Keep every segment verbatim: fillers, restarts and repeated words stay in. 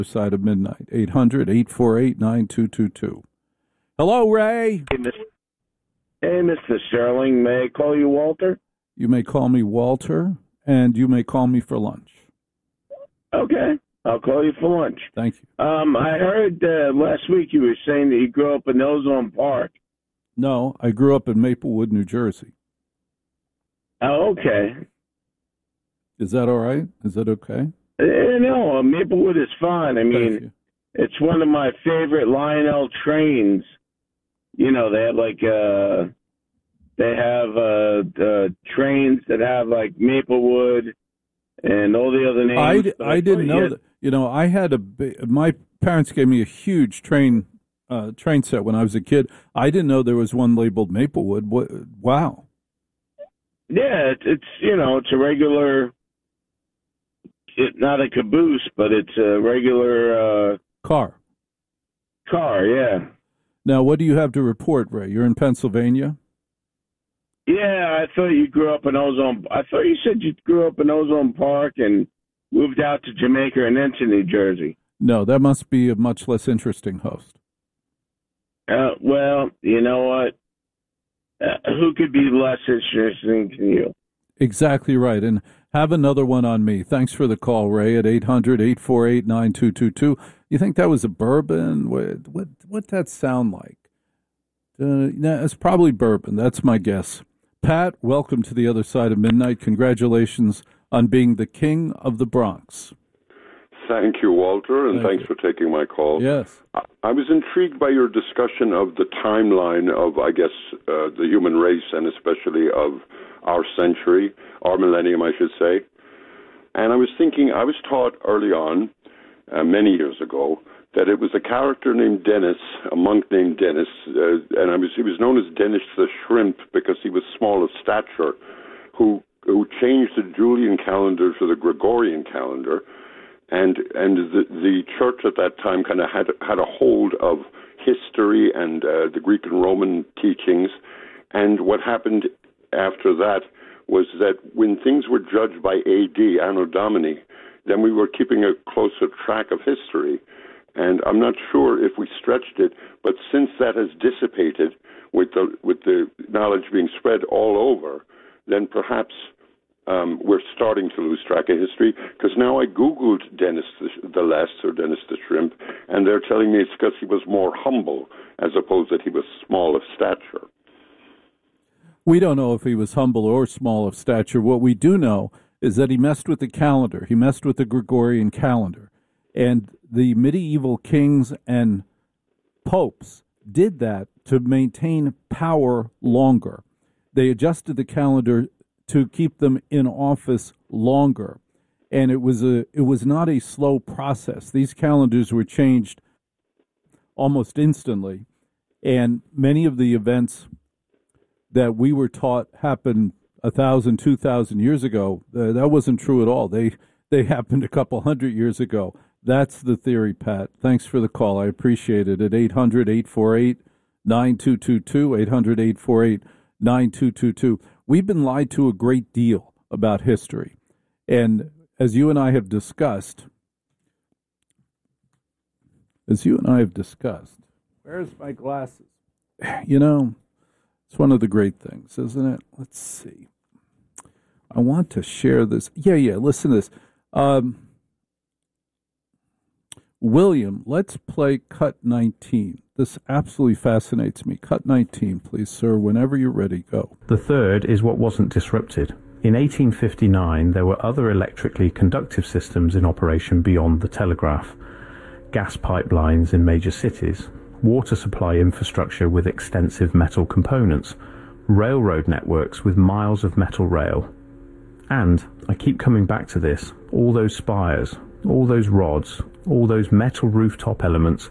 Side of midnight. eight hundred, eight four eight, nine two two two. Hello, Ray. Hey, Mister Hey, Mister Sterling. May I call you Walter? You may call me Walter, and you may call me for lunch. Okay. I'll call you for lunch. Thank you. Um, I heard uh, last week you were saying that you grew up in Ozone Park. No, I grew up in Maplewood, New Jersey. Oh, okay. Is that all right? Is that okay? Uh, no, uh, Maplewood is fine. I mean, it's one of my favorite Lionel trains. You know, they have like uh, they have uh, uh, trains that have like Maplewood and all the other names. I, I didn't know that. You know, I had a my parents gave me a huge train uh, train set when I was a kid. I didn't know there was one labeled Maplewood. What, wow. Yeah, it's, it's you know it's a regular. It, not a caboose, but it's a regular uh, car. Car, yeah. Now, what do you have to report, Ray? You're in Pennsylvania? Yeah, I thought you grew up in Ozone. I thought you said you grew up in Ozone Park and moved out to Jamaica and then to New Jersey. No, that must be a much less interesting host. Uh, well, you know what? Uh, who could be less interesting than you? Exactly right. And have another one on me. Thanks for the call, Ray, at eight hundred, eight four eight, nine two two two. You think that was a bourbon? What what what'd that sound like? Uh, nah, it's probably bourbon. That's my guess. Pat, welcome to the other side of midnight. Congratulations on being the king of the Bronx. Thank you, Walter, and Thank thanks you. for taking my call. Yes. I, I was intrigued by your discussion of the timeline of, I guess, uh, the human race and especially of our century, our millennium, I should say. And I was thinking, I was taught early on, uh, many years ago, that it was a character named Dennis, a monk named Dennis, uh, and I was, he was known as Dennis the Shrimp because he was small of stature, who who changed the Julian calendar to the Gregorian calendar, and and the the church at that time kind of had had a hold of history and uh, the Greek and Roman teachings, and what happened after that was that when things were judged by A D, Anno Domini, then we were keeping a closer track of history. And I'm not sure if we stretched it, but since that has dissipated with the with the knowledge being spread all over, then perhaps um, we're starting to lose track of history. Because now I Googled Dennis the, the Less, or Dennis the Shrimp, and they're telling me it's because he was more humble as opposed that he was small of stature. We don't know if he was humble or small of stature. What we do know is that he messed with the calendar. He messed with the Gregorian calendar. And the medieval kings and popes did that to maintain power longer. They adjusted the calendar to keep them in office longer. And it was a it was not a slow process. These calendars were changed almost instantly. And many of the events that we were taught happened a thousand, two thousand years ago, uh, that wasn't true at all. They they happened a couple hundred years ago. That's the theory, Pat. Thanks for the call. I appreciate it. At eight hundred, eight four eight, nine two two two, eight hundred, eight four eight, nine two two two. We've been lied to a great deal about history. And as you and I have discussed, as you and I have discussed, where's my glasses? You know, it's one of the great things, isn't it? Let's see. I want to share this. Yeah, yeah, listen to this. Um, William, let's play Cut nineteen. This absolutely fascinates me. Cut nineteen, please, sir. Whenever you're ready, go. The third is what wasn't disrupted. In eighteen fifty-nine, there were other electrically conductive systems in operation beyond the telegraph. Gas pipelines in major cities, water supply infrastructure with extensive metal components, railroad networks with miles of metal rail. And, I keep coming back to this, all those spires, all those rods, all those metal rooftop elements.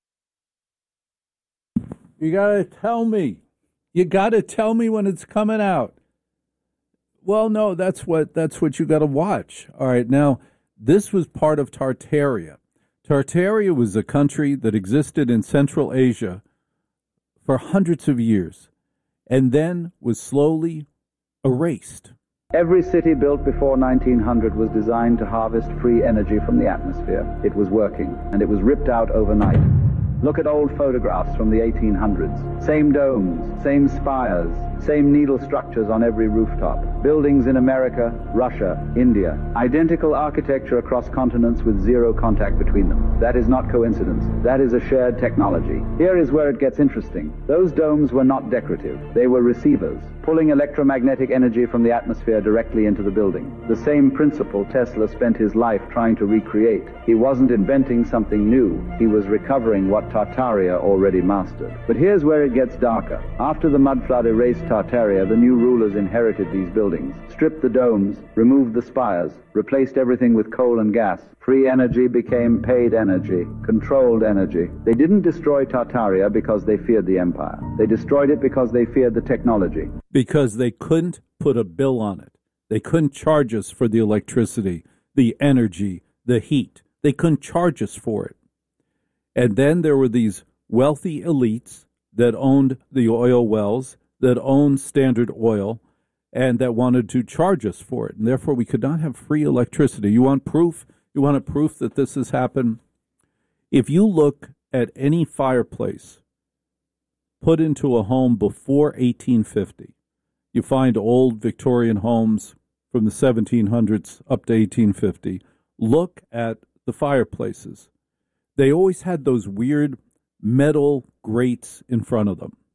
You gotta tell me. You gotta tell me when it's coming out. Well, no, that's what that's what you gotta watch. All right, now, this was part of Tartaria. Tartaria was a country that existed in Central Asia for hundreds of years and then was slowly erased. Every city built before nineteen hundred was designed to harvest free energy from the atmosphere. It was working, and it was ripped out overnight. Look at old photographs from the eighteen hundreds. Same domes, same spires, same needle structures on every rooftop. Buildings in America, Russia, India. Identical architecture across continents with zero contact between them. That is not coincidence. That is a shared technology. Here is where it gets interesting. Those domes were not decorative. They were receivers, pulling electromagnetic energy from the atmosphere directly into the building. The same principle Tesla spent his life trying to recreate. He wasn't inventing something new. He was recovering what Tartaria already mastered. But here's where it gets darker. After the mud flood erased Tartaria, the new rulers inherited these buildings, stripped the domes, removed the spires, replaced everything with coal and gas. Free energy became paid energy, controlled energy. They didn't destroy Tartaria because they feared the empire. They destroyed it because they feared the technology. Because they couldn't put a bill on it. They couldn't charge us for the electricity, the energy, the heat. They couldn't charge us for it. And then there were these wealthy elites that owned the oil wells, that owned Standard Oil, and that wanted to charge us for it. And therefore, we could not have free electricity. You want proof? You want a proof that this has happened? If you look at any fireplace put into a home before eighteen fifty, you find old Victorian homes from the seventeen hundreds up to eighteen fifty. Look at the fireplaces. They always had those weird metal grates in front of them.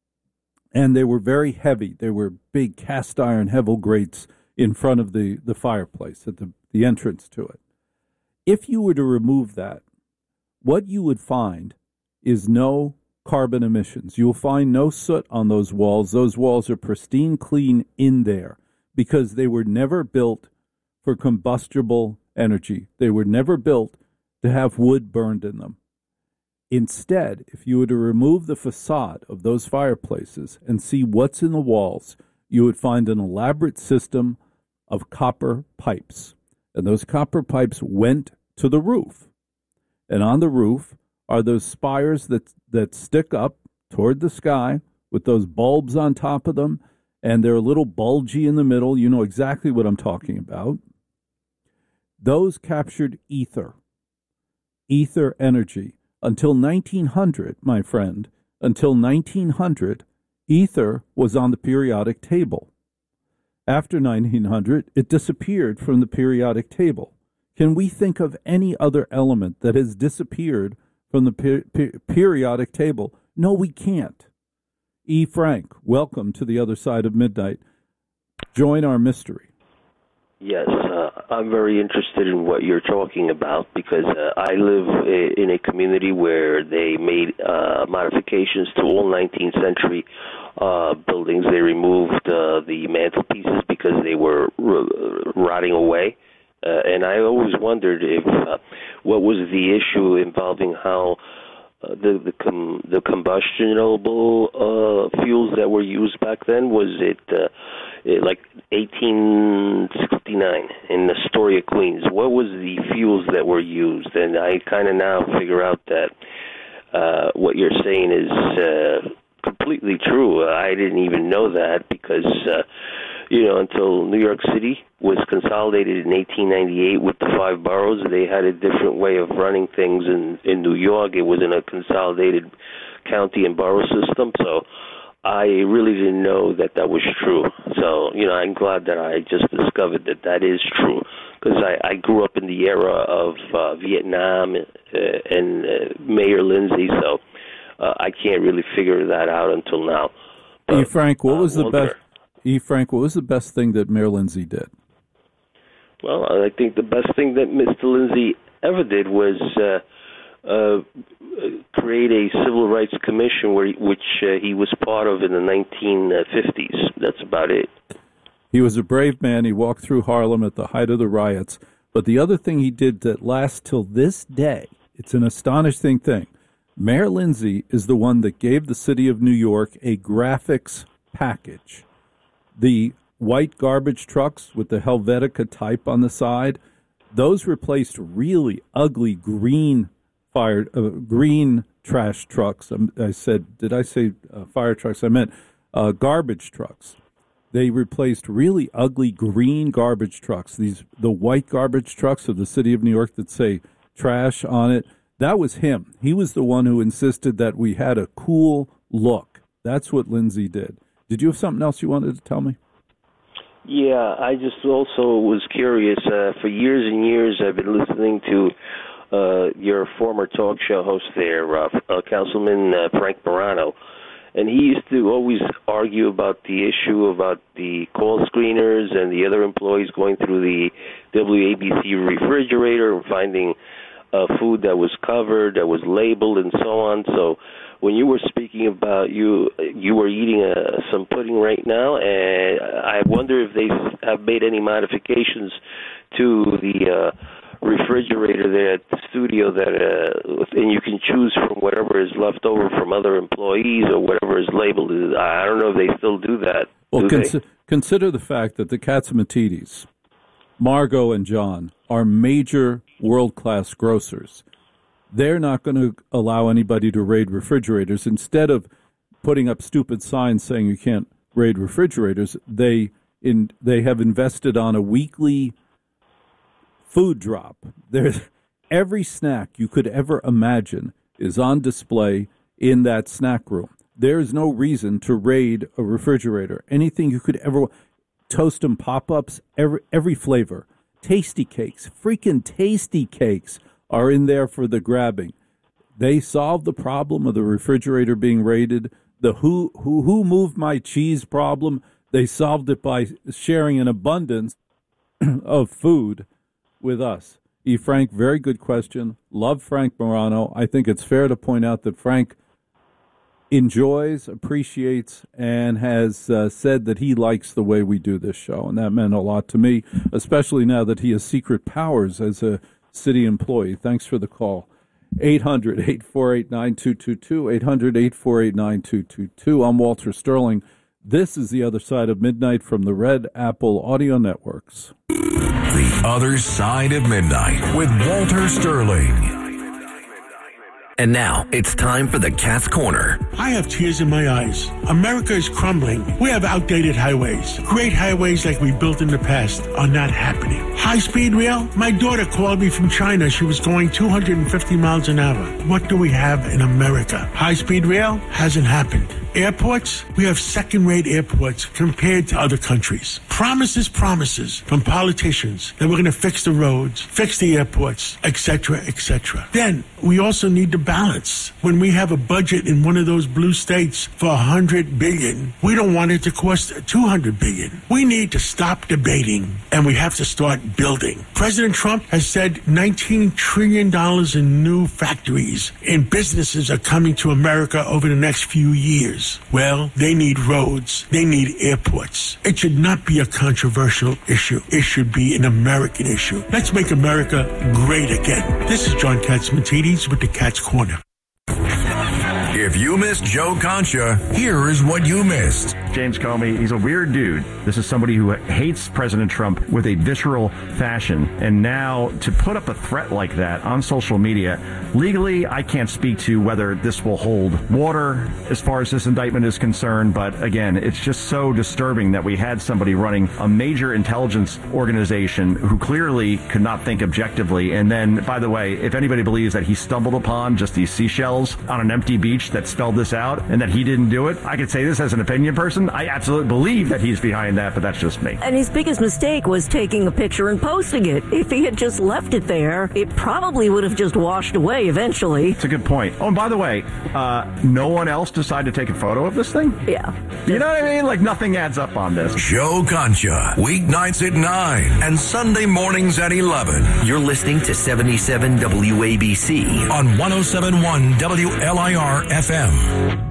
And they were very heavy. They were big cast iron heavy grates in front of the, the fireplace, at the, the entrance to it. If you were to remove that, what you would find is no carbon emissions. You'll find no soot on those walls. Those walls are pristine clean in there because they were never built for combustible energy. They were never built to have wood burned in them. Instead, if you were to remove the facade of those fireplaces and see what's in the walls, you would find an elaborate system of copper pipes. And those copper pipes went to the roof. And on the roof are those spires that, that stick up toward the sky with those bulbs on top of them, and they're a little bulgy in the middle. You know exactly what I'm talking about. Those captured ether. Ether energy. Until nineteen hundred, my friend, until nineteen hundred, ether was on the periodic table. After nineteen hundred, it disappeared from the periodic table. Can we think of any other element that has disappeared from the per- per- periodic table? No, we can't. E. Frank, welcome to the other side of midnight. Join our mystery. Yes, uh, I'm very interested in what you're talking about because uh, I live a, in a community where they made uh, modifications to all nineteenth century uh, buildings. They removed uh, the mantelpieces because they were r- rotting away. Uh, and I always wondered if uh, what was the issue involving how uh, the the, com- the combustionable uh, fuels that were used back then. Was it uh, like eighteen sixty-nine in Astoria, Queens? What was the fuels that were used? And I kind of now figure out that uh, what you're saying is uh, completely true. I didn't even know that because, uh, you know, until New York City was consolidated in eighteen ninety-eight with the five boroughs, they had a different way of running things in, in New York. It was in a consolidated county and borough system, so I really didn't know that that was true. So, you know, I'm glad that I just discovered that that is true because I, I grew up in the era of uh, Vietnam uh, and uh, Mayor Lindsay, so uh, I can't really figure that out until now. But, E. Frank, what was uh, the best? E. Frank, what was the best thing that Mayor Lindsay did? Well, I think the best thing that Mister Lindsay ever did was uh, uh, create a civil rights commission, where, which uh, he was part of in the nineteen fifties. That's about it. He was a brave man. He walked through Harlem at the height of the riots. But the other thing he did that lasts till this day, it's an astonishing thing. Mayor Lindsay is the one that gave the city of New York a graphics package. The white garbage trucks with the Helvetica type on the side, those replaced really ugly green fire, uh, green trash trucks. Um, I said, did I say uh, fire trucks? I meant uh, garbage trucks. They replaced really ugly green garbage trucks, these the white garbage trucks of the city of New York that say trash on it. That was him. He was the one who insisted that we had a cool look. That's what Lindsay did. Did you have something else you wanted to tell me? Yeah, I just also was curious. Uh, for years and years, I've been listening to uh, your former talk show host there, uh, uh, Councilman uh, Frank Morano. And he used to always argue about the issue about the call screeners and the other employees going through the W A B C refrigerator and finding uh, food that was covered, that was labeled, and so on. So when you were speaking about you you were eating uh, some pudding right now, and I wonder if they have made any modifications to the uh, refrigerator there at the studio that uh, and you can choose from whatever is left over from other employees or whatever is labeled. I don't know if they still do that. Well, do cons- consider the fact that the Catsimatidis, Margot and John, are major world-class grocers. They're not going to allow anybody to raid refrigerators. Instead of putting up stupid signs saying you can't raid refrigerators, they in they have invested on a weekly food drop. There's every snack you could ever imagine is on display in that snack room. There is no reason to raid a refrigerator. Anything you could ever toast and pop-ups, every every flavor. Tasty cakes, freaking tasty cakes are in there for the grabbing. They solved the problem of the refrigerator being raided. The who who who moved my cheese problem, they solved it by sharing an abundance of food with us. E. Frank, very good question. Love Frank Morano. I think it's fair to point out that Frank enjoys, appreciates, and has uh, said that he likes the way we do this show, and that meant a lot to me, especially now that he has secret powers as a city employee. Thanks for the call. eight hundred, eight four eight, nine two two two, eight hundred, eight four eight, nine two two two. I'm Walter Sterling. This is The Other Side of Midnight from the Red Apple Audio Networks. The Other Side of Midnight with Walter Sterling. And now it's time for the Cat's Corner. I have tears in my eyes. America is crumbling. We have outdated highways. Great highways like we built in the past are not happening. High-speed rail? My daughter called me from China. She was going two hundred fifty miles an hour. What do we have in America? High-speed rail hasn't happened. Airports? We have second-rate airports compared to other countries. Promises, promises from politicians that we're going to fix the roads, fix the airports, et cetera, et cetera. Then we also need to balance. When we have a budget in one of those blue states for one hundred billion dollars, we don't want it to cost two hundred billion dollars. We need to stop debating, and we have to start building. President Trump has said nineteen trillion dollars in new factories and businesses are coming to America over the next few years. Well, they need roads. They need airports. It should not be a controversial issue. It should be an American issue. Let's make America great again. This is John Catsimatidis with the Cat's Corner. If you missed Joe Concha, here is what you missed. James Comey, he's a weird dude. This is somebody who hates President Trump with a visceral fashion. And now to put up a threat like that on social media, legally, I can't speak to whether this will hold water as far as this indictment is concerned. But again, it's just so disturbing that we had somebody running a major intelligence organization who clearly could not think objectively. And then, by the way, if anybody believes that he stumbled upon just these seashells on an empty beach that spelled this out and that he didn't do it, I could say this as an opinion person. I absolutely believe that he's behind that, but that's just me. And his biggest mistake was taking a picture and posting it. If he had just left it there, it probably would have just washed away eventually. It's a good point. Oh, and by the way, uh, no one else decided to take a photo of this thing? Yeah. You know what I mean? Like, nothing adds up on this. Joe Concha, weeknights at nine and Sunday mornings at eleven. You're listening to seventy-seven W A B C on one oh seven point one W L I R F M.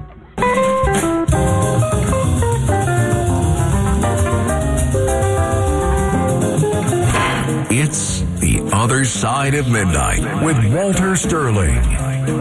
It's The Other Side of Midnight with Walter Sterling.